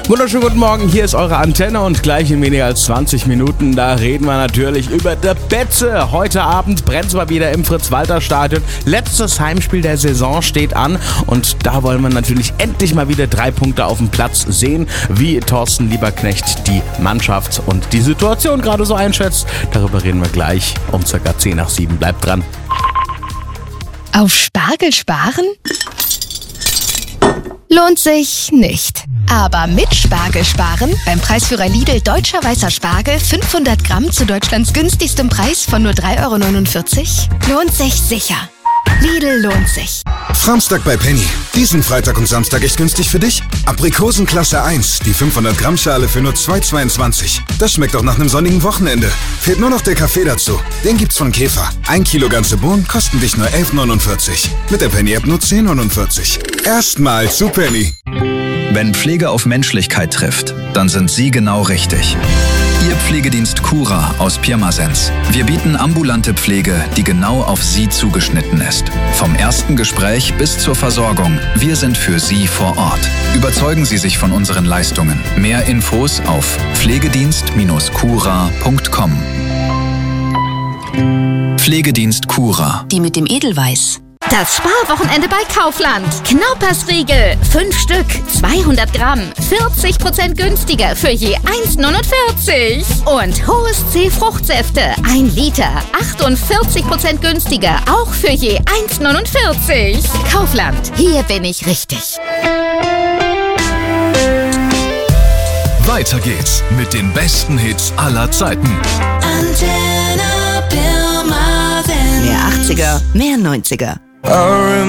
Wunderschönen guten Morgen, hier ist eure Antenne und gleich in weniger als 20 Minuten, da reden wir natürlich über die Betze. Heute Abend brennt es mal wieder im Fritz-Walter-Stadion. Letztes Heimspiel der Saison steht an und da wollen wir natürlich endlich mal wieder 3 Punkte auf dem Platz sehen, wie Thorsten Lieberknecht die Mannschaft und die Situation gerade so einschätzt. Darüber reden wir gleich um ca. 10 nach 7. Bleibt dran. Auf Spargel sparen? Lohnt sich nicht. Aber mit Spargel sparen, beim Preisführer Lidl Deutscher Weißer Spargel 500 Gramm zu Deutschlands günstigstem Preis von nur 3,49 €, lohnt sich sicher. Lidl lohnt sich. Samstag bei Penny. Diesen Freitag und Samstag echt günstig für dich? Aprikosen Klasse 1, die 500 Gramm Schale für nur 2,22. Das schmeckt auch nach einem sonnigen Wochenende. Fehlt nur noch der Kaffee dazu. Den gibt's von Käfer. 1 Kilo ganze Bohnen kosten dich nur 11,49. Mit der Penny-App nur 10,49. Erstmal zu Penny. Wenn Pflege auf Menschlichkeit trifft, dann sind Sie genau richtig. Ihr Pflegedienst Cura aus Pirmasens. Wir bieten ambulante Pflege, die genau auf Sie zugeschnitten ist. Vom ersten Gespräch bis zur Versorgung. Wir sind für Sie vor Ort. Überzeugen Sie sich von unseren Leistungen. Mehr Infos auf pflegedienst-cura.com. Pflegedienst Cura. Die mit dem Edelweiß. Das Sparwochenende bei Kaufland. Knaupersriegel, 5 Stück, 200 Gramm, 40% günstiger für je 1,49. Und Hohes C Fruchtsäfte, 1 Liter, 48% günstiger, auch für je 1,49. Kaufland, hier bin ich richtig. Weiter geht's mit den besten Hits aller Zeiten. Antenne Pirmasens. Mehr 80er, mehr 90er.